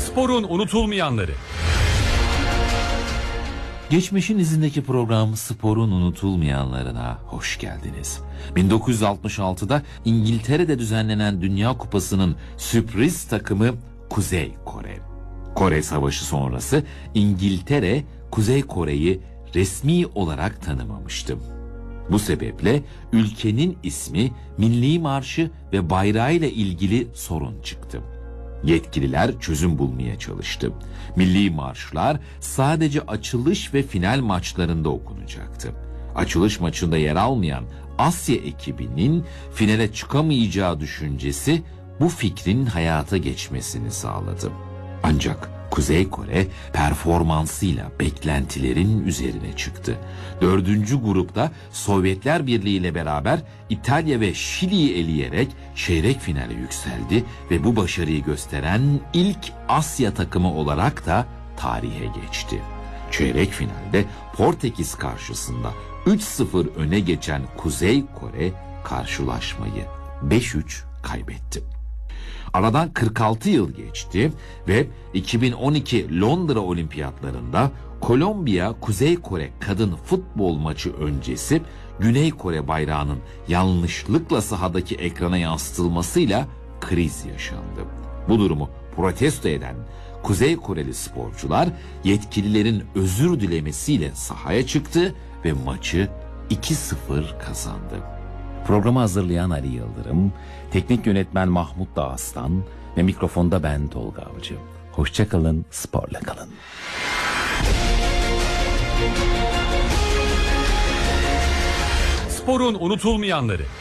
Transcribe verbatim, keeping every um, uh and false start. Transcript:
Sporun unutulmayanları. Geçmişin izindeki program Sporun Unutulmayanlarına hoş geldiniz. bin dokuz yüz altmış altıda İngiltere'de düzenlenen Dünya Kupası'nın sürpriz takımı Kuzey Kore. Kore Savaşı sonrası İngiltere, Kuzey Kore'yi resmi olarak tanımamıştı. Bu sebeple ülkenin ismi, milli marşı ve bayrağıyla ilgili sorun çıktı. Yetkililer çözüm bulmaya çalıştı. Milli marşlar sadece açılış ve final maçlarında okunacaktı. Açılış maçında yer almayan Asya ekibinin finale çıkamayacağı düşüncesi bu fikrin hayata geçmesini sağladı. Ancak Kuzey Kore performansıyla beklentilerin üzerine çıktı. Dördüncü grupta Sovyetler Birliği ile beraber İtalya ve Şili'yi eleyerek çeyrek finale yükseldi ve bu başarıyı gösteren ilk Asya takımı olarak da tarihe geçti. Çeyrek finalde Portekiz karşısında üç sıfır öne geçen Kuzey Kore karşılaşmayı beş üç kaybetti. Aradan kırk altı yıl geçti ve iki bin on iki Londra Olimpiyatlarında Kolombiya-Kuzey Kore kadın futbol maçı öncesi Güney Kore bayrağının yanlışlıkla sahadaki ekrana yansıtılmasıyla kriz yaşandı. Bu durumu protesto eden Kuzey Koreli sporcular yetkililerin özür dilemesiyle sahaya çıktı ve maçı iki sıfır kazandı. Programı hazırlayan Ali Yıldırım, teknik yönetmen Mahmut Dağıslan ve mikrofonda ben Tolga Avcı. Hoşça kalın, sporla kalın. Sporun unutulmayanları.